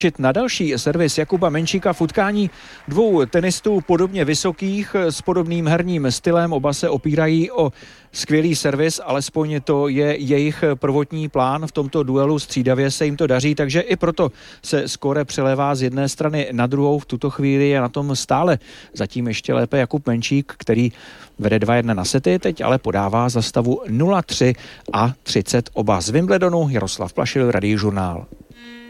Na další servis Jakuba Menčíka v utkání dvou tenistů podobně vysokých s podobným herním stylem. Oba se opírají o skvělý servis, alespoň to je jejich prvotní plán. V tomto duelu střídavě se jim to daří, takže i proto se skóre přelévá z jedné strany na druhou. V tuto chvíli je na tom stále zatím ještě lépe Jakub Menčík, který vede 2-1 na sety, teď ale podává za stavu 0-3 a 30 oba. Z Wimbledonu Jaroslav Plašil, Radiožurnál.